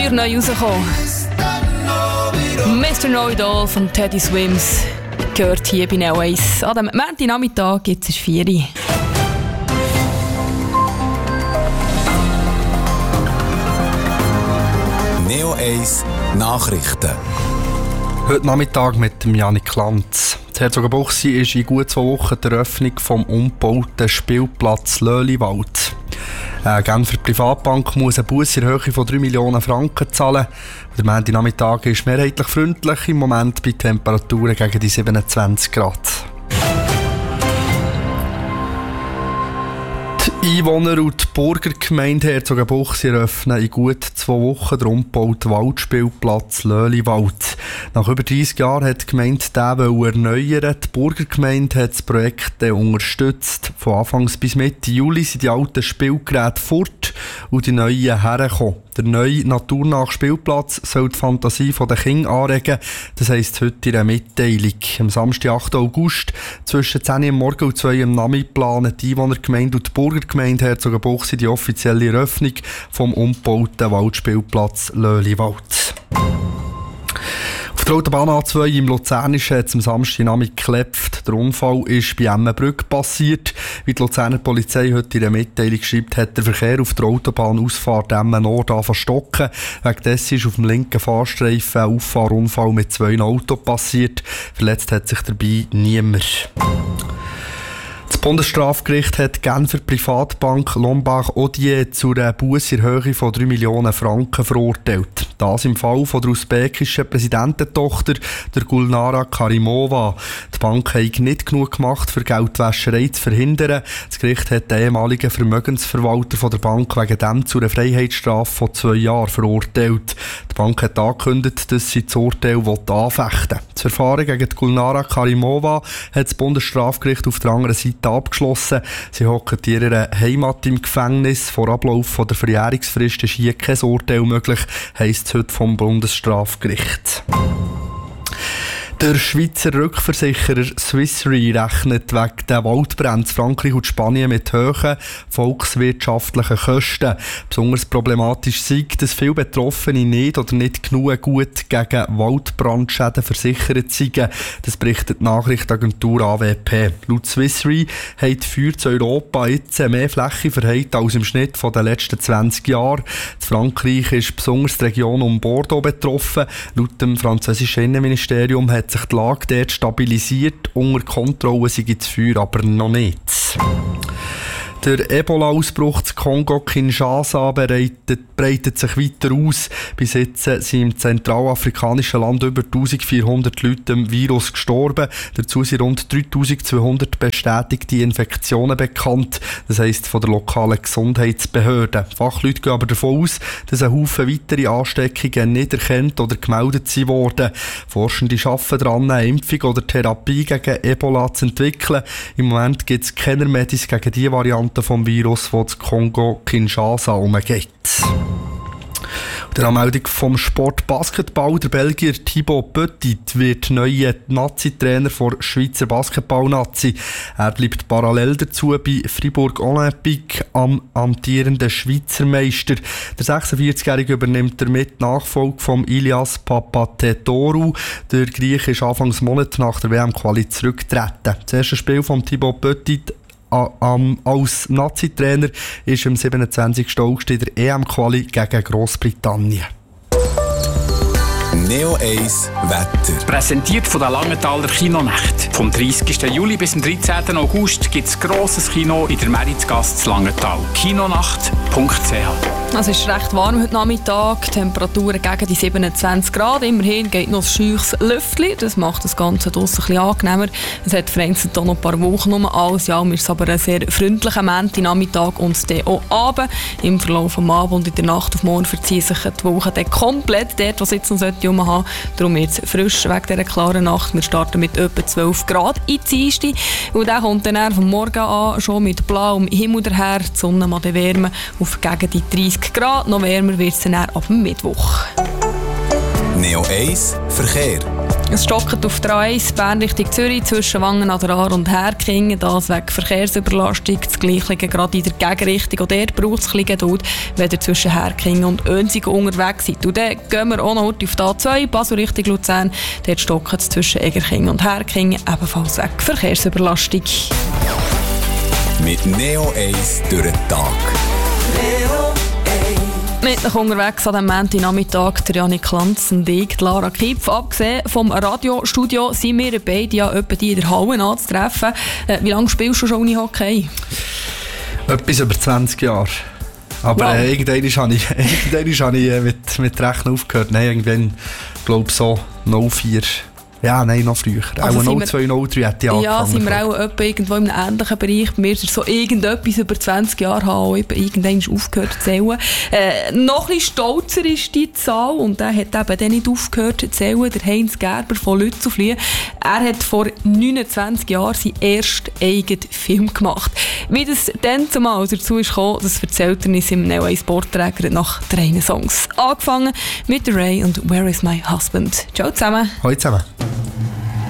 früher neu rausgekommen. Mr. Know-It-All von Teddy Swims gehört hier bei Neo 1. An dem Montagnachmittag gibt es 4 Uhr. Neo 1 Nachrichten. Heute Nachmittag mit dem Janik Lanz. In Herzogenbuchsee ist in gut 2 Wochen die Eröffnung vom umgebauten Spielplatz Löliwald. Eine Genfer Privatbank muss eine Busse in der Höhe von 3 Millionen Franken zahlen. Der Montagnachmittag ist mehrheitlich freundlich, im Moment bei Temperaturen gegen die 27 Grad. Die Einwohner und die Burgergemeinde Herzogenbuchsee eröffnen in gut 2 Wochen den umgebauten Waldspielplatz Löliwald. Nach über 30 Jahren hat die Gemeinde den erneuern. Die Burgergemeinde hat das Projekt unterstützt. Von Anfangs bis Mitte Juli sind die alten Spielgeräte fort und die neuen hergekommen. Der neue naturnahe Spielplatz soll die Fantasie der Kinder anregen. Das heisst heute in einer Mitteilung. Am Samstag, 8. August, zwischen 10 Uhr am Morgen und 2 Uhr am Nachmittag planen die Einwohnergemeinde und die Burgergemeinde Herzogenbuchsee die offizielle Eröffnung vom umgebauten Waldspielplatz Löliwald. Auf der Autobahn A2 im Luzernischen hat es am Samstagnachmittag geklebt. Der Unfall ist bei Emmenbrück passiert. Wie die Luzerner Polizei heute in der Mitteilung schreibt, hat der Verkehr auf der Autobahnausfahrt Emmen Nord verstocken. Wegen dessen ist auf dem linken Fahrstreifen ein Auffahrunfall mit 2 Autos passiert. Verletzt hat sich dabei niemand. Das Bundesstrafgericht hat die Genfer Privatbank Lombard-Odier zu einer Busse in Höhe von 3 Millionen Franken verurteilt. Das im Fall von der usbekischen Präsidententochter, der Gulnara Karimova. Die Bank hat nicht genug gemacht, für Geldwäscherei zu verhindern. Das Gericht hat den ehemaligen Vermögensverwalter von der Bank wegen dem zu einer Freiheitsstrafe von 2 Jahren verurteilt. Die Bank hat angekündigt, dass sie das Urteil anfechten will. Das Verfahren gegen die Gulnara Karimova hat das Bundesstrafgericht auf der anderen Seite abgeschlossen. Sie hockt in ihrer Heimat im Gefängnis. Vor Ablauf der Verjährungsfrist ist hier kein Urteil möglich, heisst es heute vom Bundesstrafgericht. Der Schweizer Rückversicherer Swiss Re rechnet wegen der Waldbrände in Frankreich und Spanien mit hohen volkswirtschaftlichen Kosten. Besonders problematisch sei, dass viele Betroffene nicht oder nicht genug gut gegen Waldbrandschäden versichert seien. Das berichtet die Nachrichtenagentur AWP. Laut Swiss Re hat die Feuer zu Europa jetzt mehr Fläche verheizt als im Schnitt der letzten 20 Jahre. In Frankreich ist besonders die Region um Bordeaux betroffen. Laut dem französischen Innenministerium hat sich die Lage dort stabilisiert. Unter Kontrolle sei das Feuer aber noch nicht. Der Ebola-Ausbruch in Kongo-Kinshasa breitet sich weiter aus. Bis jetzt sind im zentralafrikanischen Land über 1400 Leute am Virus gestorben. Dazu sind rund 3200 bestätigte Infektionen bekannt. Das heisst von der lokalen Gesundheitsbehörde. Fachleute gehen aber davon aus, dass ein Haufen weitere Ansteckungen nicht erkannt oder gemeldet wurden. Forschende arbeiten daran, eine Impfung oder Therapie gegen Ebola zu entwickeln. Im Moment gibt es keine Medis gegen die Variante vom Virus, das in Kongo-Kinshasa umgeht. Der Anmeldung vom Sport Basketball. Der Belgier Thibaut Petit wird neuer Nazi-Trainer der Schweizer Basketball-Nazi. Er bleibt parallel dazu bei Fribourg Olympique am amtierenden Schweizer Meister. Der 46-Jährige übernimmt damit die Nachfolge von Ilias Papathetoru. Der Griech ist Anfangs Monat nach der WM-Quali zurückgetreten. Das erste Spiel von Thibaut Petit als Nazi-Trainer ist am 27. August in der EM-Quali gegen Grossbritannien. Neo 1 Wetter. Präsentiert von der Langenthaler Kinonacht. Vom 30. Juli bis zum 13. August gibt es grosses Kino in der Meritzgasse zu Langenthal. Kinonacht.ch. Es ist recht warm heute Nachmittag. Temperaturen gegen die 27 Grad. Immerhin geht noch ein scheuches Lüftchen. Das macht das Ganze draussen ein bisschen angenehmer. Es hat vereinzelt auch noch ein paar Wochen um alles. Ja, ist aber ein sehr freundlicher Montagnachmittag und dann auch Abend. Im Verlauf des Abends und in der Nacht auf morgen verziehen sich die Woche dann komplett dort, wo es jetzt noch haben. Darum jetzt frisch wegen dieser klaren Nacht. Wir starten mit etwa 12 Grad in die Dienstag. Und dann kommt dann vom Morgen an schon mit blauem Himmel daher. Die Sonne mal wärmen auf gegen die 30 Grad. Noch wärmer wird es dann ab dem Mittwoch. Neo 1 Verkehr. Es stockt auf der A1 Bern Richtung Zürich zwischen Wangen an der Aar und Herkingen. Das wegen Verkehrsüberlastung. Das Gleiche gerade in der Gegenrichtung. Auch dort braucht es ein bisschen Geduld, wenn ihr zwischen Herkingen und Önsigen unterwegs seid. Und dann gehen wir auch noch auf die A2, Basel Richtung Luzern. Dort stockt es zwischen Egerkingen und Herkingen, ebenfalls wegen Verkehrsüberlastung. Mit Neo 1 durch den Tag. Mit noch unterwegs an diesem Montagnachmittag der Janik Lanz und ich, Lara Kipf. Abgesehen vom Radiostudio sind wir beide ja etwa die in der Halle anzutreffen. Wie lange spielst du schon Unihockey? Etwas über 20 Jahre. Aber wow. Irgendwann habe ich mit Rechnen aufgehört. Nein, irgendwann, glaube ich, so 04. Ja, nein, noch früher. Also auch 02, 03 hätte ich angefangen. Ja, sind wir auch etwa irgendwo in einem ähnlichen Bereich. Bei mir ist so irgendetwas über 20 Jahre habe irgendwann aufgehört zu zählen. Noch ein bisschen stolzer ist die Zahl und der hat eben dann nicht aufgehört zu zählen, der Heinz Gerber von Lützelflüh. Er hat vor 29 Jahren seinen ersten eigenen Film gemacht. Wie das dann zumal dazu ist gekommen, das erzählt er uns im Neo 1 Sportträger nach 3 Songs. Angefangen mit Ray und Where is my husband. Ciao zusammen. Hallo zusammen.